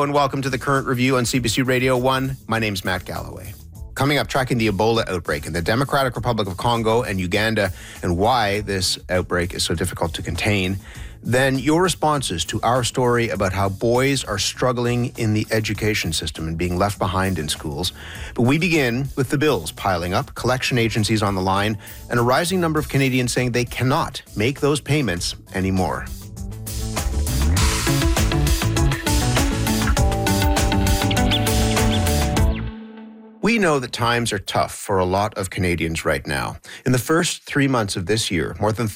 Hello and welcome to the Current Review on CBC Radio 1. My name's Matt Galloway. Coming up, tracking the Ebola outbreak in the Democratic Republic of Congo and Uganda and why this outbreak is so difficult to contain. Then your responses to our story about how boys are struggling in the education system and being left behind in schools. But we begin with the bills piling up, collection agencies on the line, and a rising number of Canadians saying they cannot make those payments anymore. We know that times are tough for a lot of Canadians right now. In the first 3 months of this year, more than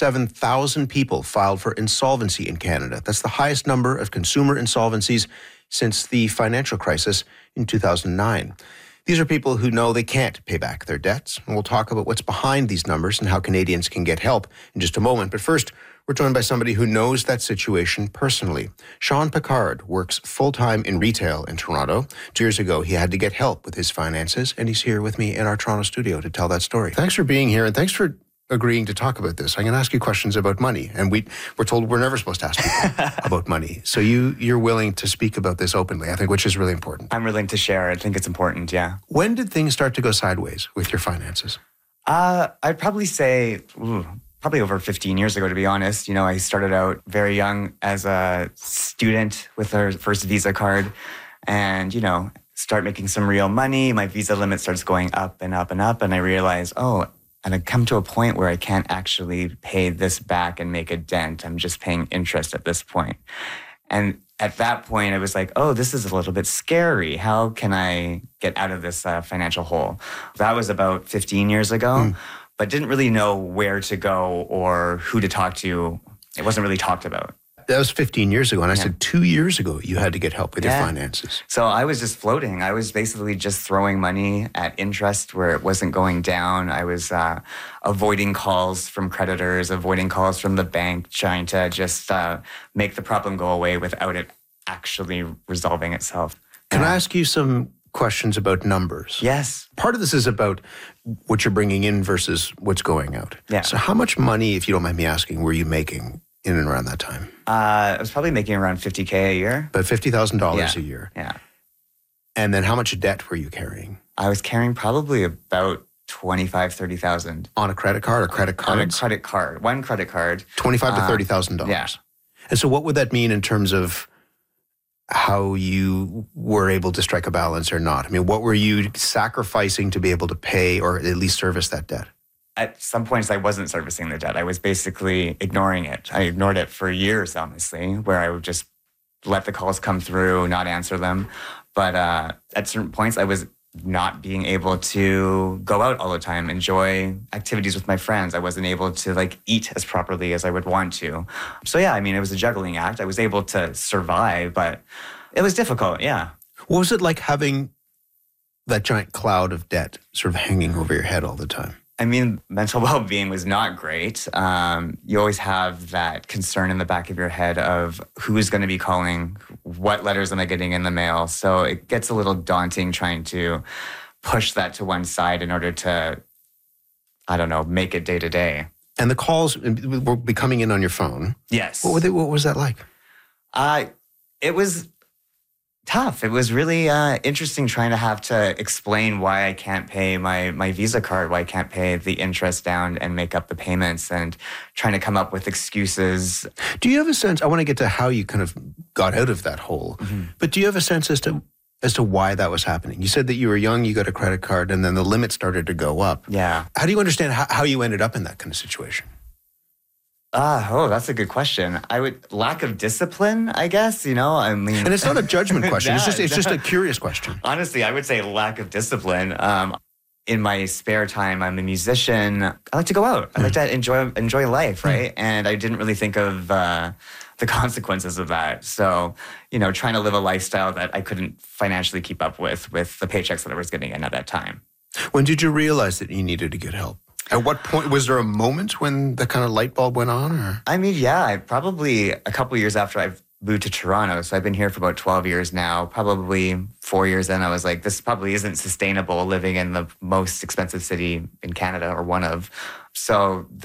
37,000 people filed for insolvency in Canada. That's the highest number of consumer insolvencies since the financial crisis in 2009. These are people who know they can't pay back their debts, and we'll talk about what's behind these numbers and how Canadians can get help in just a moment. But first, we're joined by somebody who knows that situation personally. Sean Picard works full-time in retail in Toronto. 2 years ago, he had to get help with his finances, and he's here with me in our Toronto studio to tell that story. Thanks for being here, and thanks for agreeing to talk about this. I'm going to ask you questions about money, and we're told we're never supposed to ask people about money. So you're willing to speak about this openly, I think, which is really important. I'm willing to share. I think it's important, yeah. When did things start to go sideways with your finances? I'd probably say... probably over 15 years ago, to be honest. You know, I started out very young as a student with our first Visa card and, you know, start making some real money. My Visa limit starts going up and up and up. And I realized, and I come to a point where I can't actually pay this back and make a dent. I'm just paying interest at this point. And at that point, I was like, this is a little bit scary. How can I get out of this financial hole? That was about 15 years ago. But didn't really know where to go or who to talk to. It wasn't really talked about. That was 15 years ago. And I said 2 years ago, you had to get help with your finances. So I was just floating. I was basically just throwing money at interest where it wasn't going down. I was avoiding calls from creditors, avoiding calls from the bank, trying to just make the problem go away without it actually resolving itself. Can I ask you some questions about numbers? Yes. Part of this is about what you're bringing in versus what's going out. Yeah. So how much money, if you don't mind me asking, were you making in and around that time? I was probably making around $50,000 a year. About $50,000 a year. Yeah. And then how much debt were you carrying? I was carrying probably about $25,000, $30,000. On a credit card or credit cards? On a credit card. One credit card. $25,000 to $30,000. Yeah. And so what would that mean in terms of how you were able to strike a balance or not? I mean, what were you sacrificing to be able to pay or at least service that debt? At some points, I wasn't servicing the debt. I was basically ignoring it. I ignored it for years, honestly, where I would just let the calls come through, not answer them. But at certain points, I was not being able to go out all the time, enjoy activities with my friends. I wasn't able to eat as properly as I would want to. So yeah, I mean, it was a juggling act. I was able to survive, but it was difficult, yeah. What was it like having that giant cloud of debt sort of hanging over your head all the time? I mean, mental well-being was not great. You always have that concern in the back of your head of who's going to be calling, what letters am I getting in the mail. So it gets a little daunting trying to push that to one side in order to, make it day to day. And the calls were coming in on your phone. Yes. What was that like? It was tough. It was really interesting trying to have to explain why I can't pay my Visa card, why I can't pay the interest down and make up the payments, and trying to come up with excuses. Do you have a sense, I want to get to how you kind of got out of that hole, but do you have a sense as to why that was happening? You said that you were young, you got a credit card, and then the limit started to go up. Yeah. How do you understand how you ended up in that kind of situation? That's a good question. Lack of discipline, I guess, And it's not a judgment question. It's just a curious question. Honestly, I would say lack of discipline. In my spare time, I'm a musician. I like to go out. I like to enjoy life, right? And I didn't really think of the consequences of that. So, trying to live a lifestyle that I couldn't financially keep up with the paychecks that I was getting in at that time. When did you realize that you needed to get help? At what point, was there a moment when the kind of light bulb went on? Or? I mean, yeah, probably a couple years after I've moved to Toronto. So I've been here for about 12 years now. Probably 4 years in, I was like, this probably isn't sustainable living in the most expensive city in Canada, or one of. So